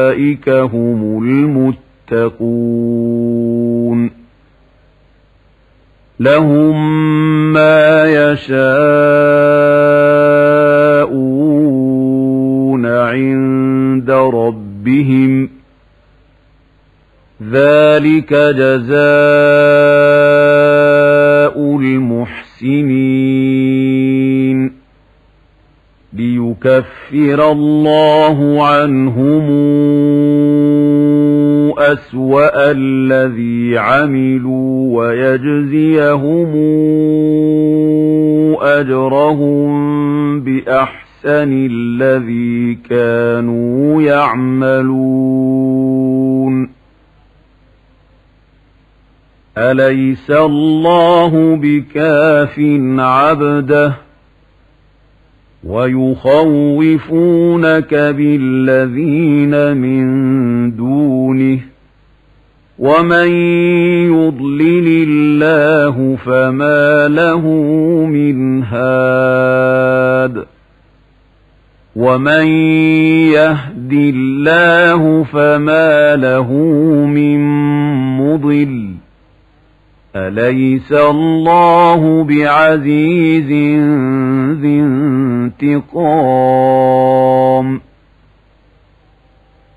أولئك هم المتقون لهم ما يشاءون عند ربهم ذلك جزاء المحسنين ليكفر الله عنهم أسوأ الذي عملوا ويجزيهم أجرهم بأحسن الذي كانوا يعملون أليس الله بكاف عبده ويخوفونك بالذين من دونه ومن يضلل الله فما له من هاد ومن يهد الله فما له من مضل أليس الله بعزيز ذي انتقام